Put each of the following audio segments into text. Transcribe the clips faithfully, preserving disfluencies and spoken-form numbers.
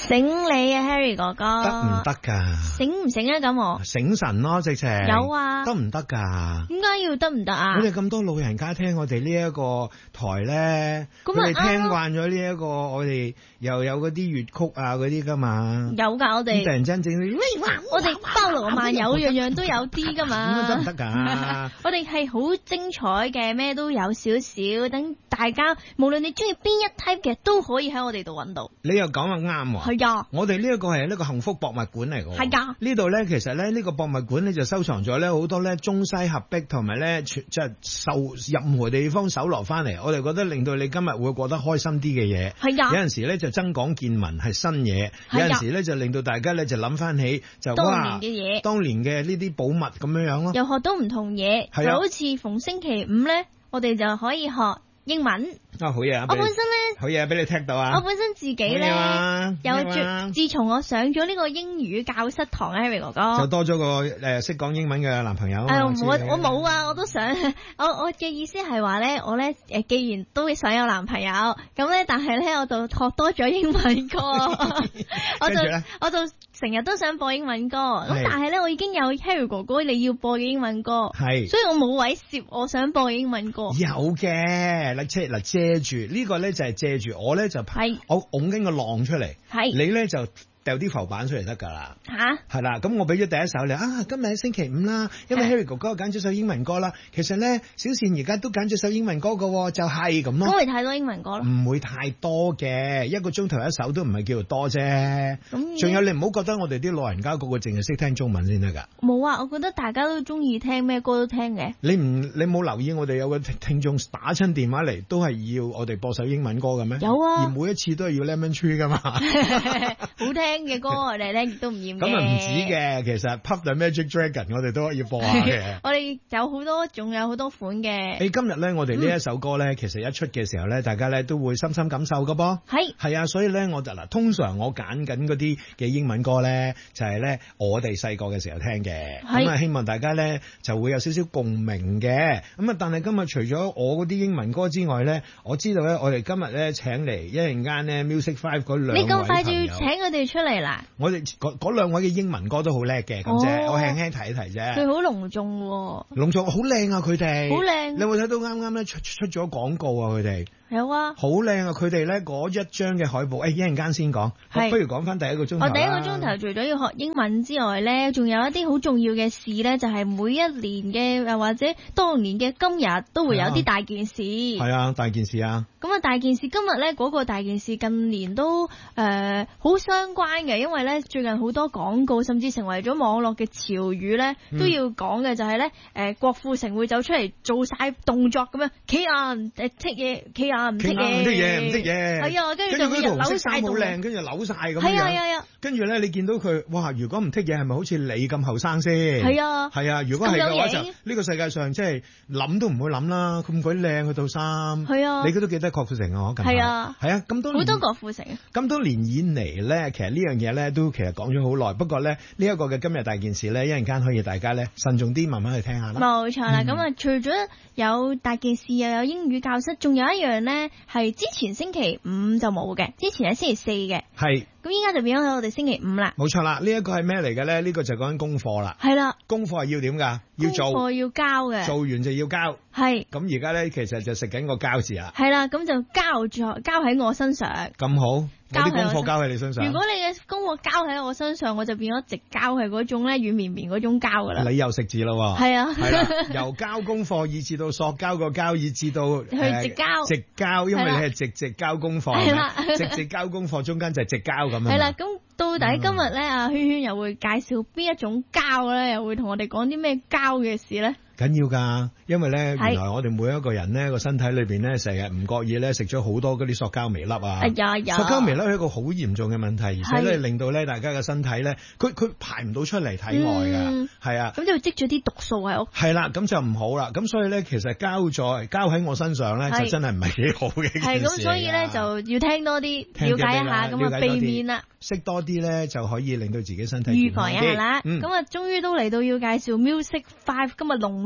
醒你啊 Harry 哥哥， 得唔得噶？ 醒唔醒啊咁我？ 醒神咯，直情有啊， 得唔得噶？ 點解要得唔得啊？ 我哋咁多老人家聽我哋呢一個台咧，佢哋聽慣咗呢一個，我哋又有嗰啲粵曲啊嗰啲噶嘛。 有噶，我哋突然間整， 我哋包羅萬有，樣樣都有啲噶嘛。 咁得唔得噶？ 我哋係好精彩嘅，咩都有少少，等大家無論你中意邊一 type 嘅，都可以喺我哋度揾到。 你又講得啱喎。 係啊， 我哋呢一個係呢個幸福博物館嚟嘅。 係噶。 呢度咧，其實咧呢個博物館咧就收藏咗咧好多咧中西合璧，同埋咧即係受任何地方搜羅翻嚟，我哋覺得令到你今日會過得開心啲嘅嘢。 係噶。 有陣時咧就增廣見聞係新嘢，有陣時咧就令到大家咧就諗翻起就當年嘅嘢， 當年嘅呢啲寶物咁樣樣咯。 又學到唔同嘢，就好似逢星期五咧，我哋就可以學英文。 啊，好嘢啊！ 我本身咧， 好嘢俾你聽到啊！ 我本身自己咧有自自從我上咗呢個英語教室堂 Harry 哥哥， 就多咗個誒識講英文嘅男朋友。 誒，我我冇啊，我都想，我我嘅意思係話咧，我咧誒，既然都想有男朋友，咁咧，但係咧，我就學多咗英文歌，我就我就成日都想播英文歌，咁但係咧，我已經有 Harry 哥哥你要播嘅英文歌，係，所以我冇位攝我想播嘅英文歌。 有嘅，嗱即係嗱借住呢個咧就係借住我咧就我拱緊個浪出嚟，你咧就掉啲浮板出嚟得噶啦，吓係啦，咁我俾咗第一首你啊，今日係星期五啦，因為 Harry 哥哥揀咗首英文歌啦，其實咧小倩而家都揀咗首英文歌噶，就係咁咯。 都會太多英文歌咯？ 唔會太多嘅，一個鐘頭一首都唔係叫做多啫。咁仲有你唔好覺得我哋啲老人家個個淨係識聽中文先得噶。 冇啊，我覺得大家都中意聽咩歌都聽嘅。 你唔你冇留意我哋有個聽眾打親電話嚟，都係要我哋播首英文歌嘅咩？ 有啊， 而每一次都係要 Lemon Tree 噶嘛。 好聽嘅歌我哋咧亦都唔厭嘅。 咁啊唔止嘅，其實 Puff the Magic Dragon 我哋都可以播下嘅。 我哋有好多，仲有好多款嘅。 誒，今日咧我哋呢一首歌咧、嗯，其實一出嘅時候咧，大家咧都會深深感受噶噃。係係啊，所以咧我就嗱，通常我揀緊嗰啲嘅英文歌咧，就係、是、咧我哋細個嘅時候聽嘅。咁啊，希望大家咧就會有少少共鳴嘅。咁啊，但係今日除咗我嗰啲英文歌之外咧，我知道咧我哋今日咧請嚟一陣間咧 Music Five 嗰兩位朋友。你咁快就要請佢哋出嚟啦？我哋嗰兩位嘅英文歌都好叻嘅，咁啫，我輕輕提一提啫。 佢好隆重喎， 隆重好靚啊！佢哋好靚，你有冇睇到啱啱咧出出咗廣告啊？佢哋有啊， 好靚啊！佢哋咧嗰一張嘅海報，誒、哎，一陣間先講，不如講翻第一個鐘頭。我第一個鐘頭除咗要學英文之外咧，仲有一啲好重要嘅事咧，就係、是、每一年嘅或者當年嘅今日都會有啲大件事。係啊，大件事啊！ 咁啊，大件事今日咧嗰個大件事近年都誒好、呃、相關嘅，因為咧最近好多廣告，甚至成為咗網絡嘅潮語咧，都要講嘅就係咧誒郭富城會走出嚟做晒動作咁樣，企硬誒剔嘢，企硬唔剔嘢， 唔剔嘢，唔剔嘢， 係啊，跟住就扭晒好靚，跟住扭晒咁樣， 係啊係啊，跟住咧你見到佢，哇！如果唔剔嘢，係咪好似你咁後生先？ 係啊， 係啊，如果係嘅話就呢、這個世界上即係諗都唔會諗啦，咁鬼靚嗰套衫，係啊，你都記得郭富城啊？係啊，係啊，咁多好多郭富城， 咁多年以嚟咧，其實呢樣嘢咧都其實講咗好耐，不過咧呢一個嘅今日大件事咧，一陣間可以大家咧慎重啲慢慢去聽下啦。冇錯啦，咁、嗯、啊除咗有大件事又有英語教室，仲有一樣咧係之前星期五就冇嘅，之前係星期四嘅，係。咁依家就變咗喺我哋星期五啦。冇錯啦，呢、這、一個係咩嚟嘅咧？呢、這個就講緊功課啦。係啦，功課係要點噶？要做，功課要交嘅，做完就要交。係。咁而家咧，其實就食緊個交字啦。係啦，咁就交咗，交喺我身上。咁好。交啲功課交喺你身上。如果你嘅功課交喺我身上，我就變咗直交係嗰種咧軟綿綿嗰種交噶啦。你又食字咯？係啊。係啦，由交功課以至到塑膠個交，以至到去直交。呃、直交，因為你係直直交功課。係啦。直直交功課中間就係直交咁樣。係啦，咁到底今日咧，阿圈圈又會介紹邊一種膠咧，又會同我哋講啲咩膠嘅事咧？緊要噶，因為咧，原來我哋每一個人咧個身體裏邊咧，成日唔覺意咧食咗好多嗰啲塑膠微粒啊！哎呀呀！塑膠微粒係一個好嚴重嘅問題，而且咧令到咧大家嘅身體咧，佢佢排唔到出嚟體外噶，係、嗯、啊，咁就積咗啲毒素喺屋。係啦，咁就唔好啦。咁所以咧，其實膠在膠喺我身上咧，就真係唔係幾好嘅一件事。係咁，所以咧就要聽多啲，了解一下，咁啊避免啦。識多啲咧就可以令到自己身體預防一下啦。咁、嗯、啊，終於都嚟到要介紹 Music Five， 今日隆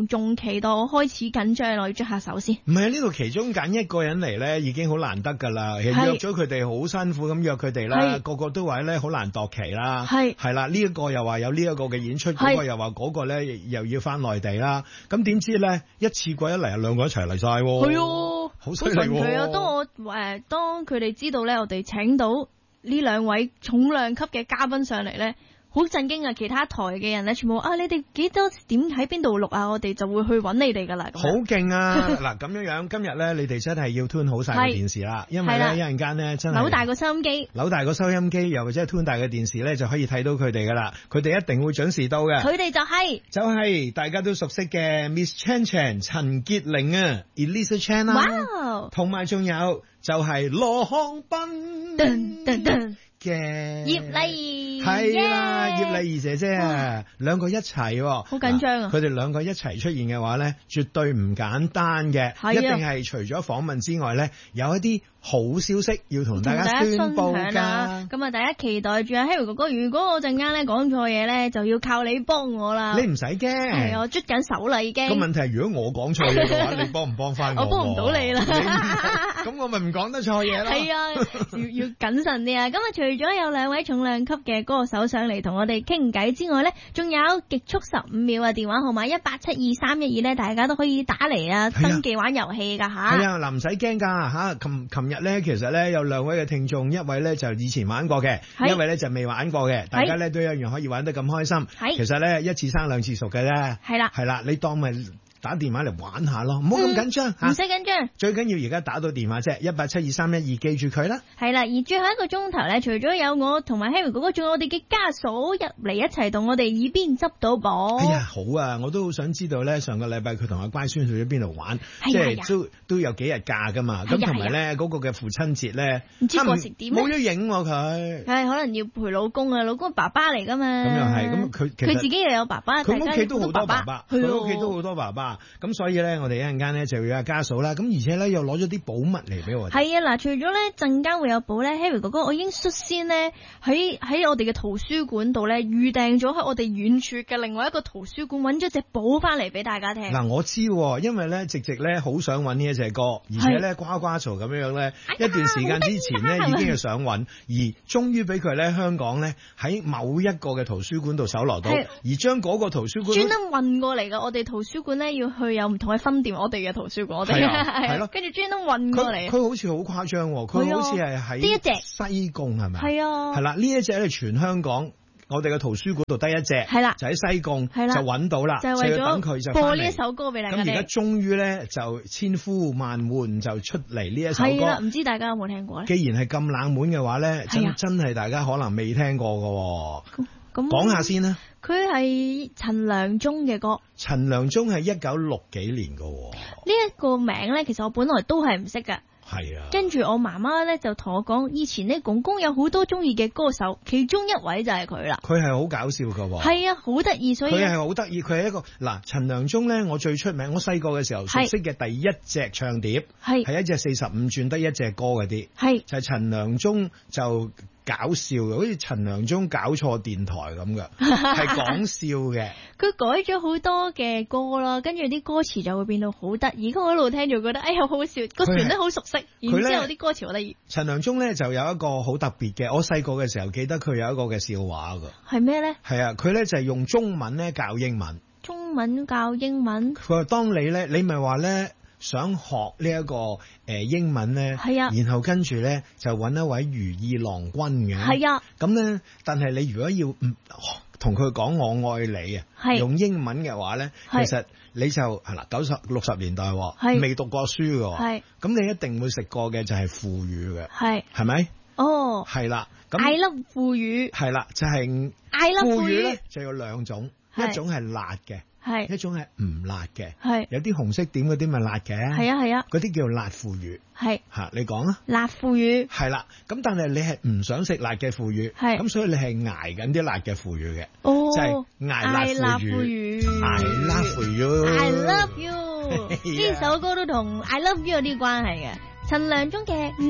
重重期待，我開始緊張啦，我要捽下手先。 唔係啊，呢度其中揀一個人嚟咧，已經好難得噶啦。其實約咗佢哋好辛苦咁約佢哋啦，個個都話咧好難度期啦。係係啦，呢一個又話有呢一個嘅演出，嗰個又話嗰個咧又要翻內地啦。咁點知咧一次過一嚟，兩個一齊嚟晒。係啊，好犀利喎！ 啊，當我誒、呃、當佢哋知道咧，我哋請到呢兩位重量級嘅嘉賓上嚟咧。好震驚啊！其他台嘅人咧，全部啊，你哋幾多點喺邊度錄啊？我哋就會去揾你哋噶啦。 好勁啊！嗱，咁樣樣，今日咧，你哋真係要 tune 好晒個電視啦，因為咧一陣間咧真係扭大個收音機， 扭大個收音機，又或者係 tune 大嘅電視咧，就可以睇到佢哋噶啦。佢哋一定會準時到嘅。 佢哋就係、是、 就係、是、大家都熟悉嘅 Miss Chan Chan 陳潔靈啊 ，Elisa Chan 啊，哇！同埋仲有就係羅漢斌。噔噔噔嘅葉麗儀係啦，葉麗儀姐姐啊，兩個一齊，好緊張啊！ 佢哋兩個一齊出現嘅話咧，絕對唔簡單嘅，一定係除咗訪問之外咧，有一啲好消息要同大家宣布噶。 咁啊，大家期待住啊 Harry 哥哥，如果我陣間咧講錯嘢咧，就要靠你幫我啦。 你唔使驚，係我捽緊手啦已經。 個問題係如果我講錯嘢嘅話，你幫唔幫翻我？ 我幫唔到你啦。 咁我咪唔講得錯嘢咯。 係啊，要要謹慎啲啊。咁啊，除咗有兩位重量級嘅歌手上嚟同我哋傾偈之外咧，仲有極速十五秒嘅電話號碼一八七二三一二咧，大家都可以打嚟啊，登記玩遊戲噶吓。係啊，嗱唔使驚噶吓。琴琴日咧，其實咧有兩位嘅聽眾，一位咧就以前玩過嘅，一位咧就未玩過嘅，大家咧都一樣可以玩得咁開心。係，其實咧一次生兩次熟嘅啫。係啦，係啦，你當咪打電話嚟玩下咯，唔好咁緊張，唔使緊張。最緊要而家打到電話啫，一八七二三一二，記住佢啦。 係啦，而最後一個鐘頭咧，除咗有我同埋 Harry 哥哥，仲有我哋嘅家嫂入嚟一齊同我哋耳邊執到寶。 哎呀，好啊，我都好想知道咧，上個禮拜佢同阿乖孫去咗邊度玩，即係都都有幾日假噶嘛。咁同埋咧嗰個嘅父親節咧， 唔知過成點， 冇咗影佢。 係可能要陪老公啊，老公係爸爸嚟噶嘛。 咁又係，咁佢佢自己又有爸爸， 佢屋企都好多爸爸，佢屋企都好多多爸爸。咁所以咧。我哋一陣間咧就要阿家嫂啦，咁而且咧又攞咗啲寶物嚟俾我哋。 係啊，嗱，除咗咧陣間會有寶咧 ，Harry 哥哥，我已經率先咧喺喺我哋嘅圖書館度咧預訂咗喺我哋遠處嘅另外一個圖書館揾咗隻寶翻嚟俾大家聽。 嗱，我知，因為咧直直咧好想揾呢一隻歌，而且咧呱呱嘈咁樣樣咧，一段時間之前咧已經係想揾，而終於俾佢咧香港咧喺某一個嘅圖書館度搜羅到，而將嗰個圖書館專登運過嚟噶。我哋圖書館咧要去有唔同嘅分店，我哋嘅圖書館，我哋係咯，跟住專登運過嚟。 佢好似好誇張，佢好似係喺呢一隻西貢係咪？係啊，係啦，呢一隻咧全香港我哋嘅圖書館度得一隻，係啦，就喺西貢就揾到啦，就係為咗播呢一首歌俾大家。咁而家終於咧就千呼萬喚就出嚟呢一首歌。係啦， 唔知大家有冇聽過咧？ 既然係咁冷門嘅話咧，真真係大家可能未聽過㗎。咁講下先啦。 佢係陳良忠嘅歌。 陳良忠係一九六幾年㗎。呢一個名咧，其實我本來都係唔識㗎。 係啊。跟住我媽媽咧就同我講，以前咧公公有好多中意嘅歌手，其中一位就係佢啦。 佢係好搞笑㗎。 係啊，好得意，所以佢係好得意。佢係一個嗱，陳良忠咧，我最出名，我細個嘅時候熟悉嘅第一隻唱碟係係一隻四十五轉得一隻歌嗰啲，係就係陳良忠就。搞笑嘅，好似陳良忠搞錯電台咁嘅，係講笑嘅。 佢改咗好多嘅歌啦，跟住啲歌詞就會變到好得意。我一路聽就覺得，哎呀好好笑，個旋律好熟悉，然之後啲歌詞好得意。 陳良忠咧就有一個好特別嘅，我細個嘅時候記得佢有一個嘅笑話㗎。 係咩咧？ 係啊，佢咧就係用中文咧教英文。 中文教英文。佢話當你咧，你咪話咧。想學呢一個誒英文咧，係啊，然後跟住咧就揾一位如意郎君嘅，係啊，咁咧，但係你如果要唔同佢講我愛你啊，用英文嘅話咧，其實你就係啦，九十六十年代未讀過書嘅，係，咁你一定會食過嘅就係腐乳嘅，係，係咪？哦，係啦，咁 I love 腐乳， 係啦，就係 I love 腐乳咧就有兩種，一種係辣嘅。係一種係唔辣嘅，係有啲紅色點嗰啲咪辣嘅，係啊係啊，嗰啲叫辣腐乳，係吓你講啊，辣腐乳係啦，咁但係你係唔想食辣嘅腐乳，係咁所以你係挨緊啲辣嘅腐乳嘅，哦，就係挨辣腐乳，挨辣腐乳 ，I love you，呢首歌都同 I love you 有啲關係嘅，陳良忠嘅。